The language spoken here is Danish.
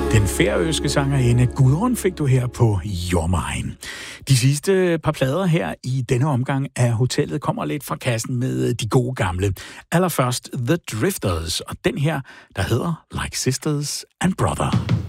Den færøske sangerinde Gudrun fik du her på Your Mine. De sidste par plader her i denne omgang af hotellet kommer lidt fra kassen med de gode gamle. Allerførst The Drifters, og den her, der hedder Like Sisters and Brother.